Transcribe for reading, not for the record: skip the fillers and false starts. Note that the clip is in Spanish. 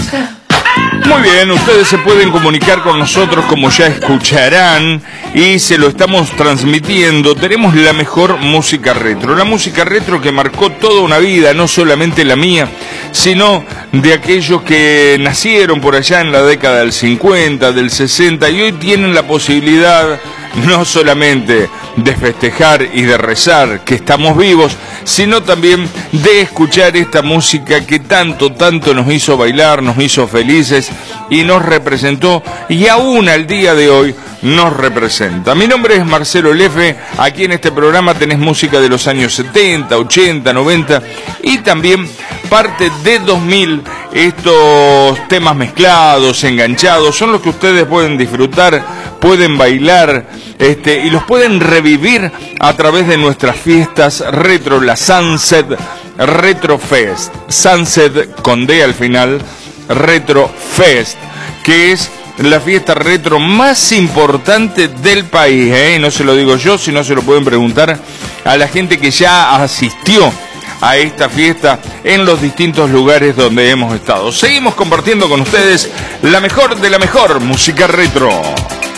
Muy bien, ustedes se pueden comunicar con nosotros como ya escucharán y se lo estamos transmitiendo. Tenemos la mejor música retro, la música retro que marcó toda una vida, no solamente la mía, sino de aquellos que nacieron por allá en la década del 50, del 60 y hoy tienen la posibilidad no solamente de festejar y de rezar que estamos vivos, sino también de escuchar esta música que tanto nos hizo bailar, nos hizo felices y nos representó y aún al día de hoy nos representa. Mi nombre es Marcelo Lefe, aquí en este programa tenés música de los años 70, 80, 90 y también parte de 2000. Estos temas mezclados, enganchados, son los que ustedes pueden disfrutar, pueden bailar y los pueden revivir a través de nuestras fiestas retro, la Sunset Retro Fest, Sunset con D al final, Retro Fest, que es la fiesta retro más importante del país, no se lo digo yo, sino se lo pueden preguntar a la gente que ya asistió a esta fiesta en los distintos lugares donde hemos estado. Seguimos compartiendo con ustedes la mejor de la mejor música retro.